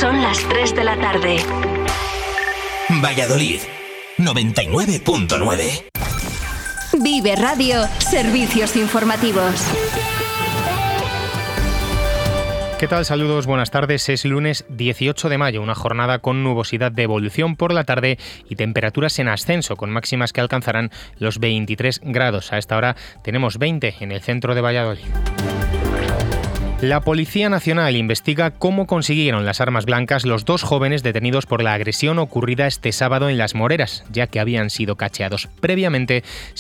Son las 3 de la tarde. Valladolid, 99.9. Vive Radio, servicios informativos. ¿Qué tal? Saludos, buenas tardes. Es lunes 18 de mayo, una jornada con nubosidad de evolución por la tarde y temperaturas en ascenso, con máximas que alcanzarán los 23 grados. A esta hora tenemos 20 en el centro de Valladolid. La Policía Nacional investiga cómo consiguieron las armas blancas los dos jóvenes detenidos por la agresión ocurrida este sábado en Las Moreras, ya que habían sido cacheados previamente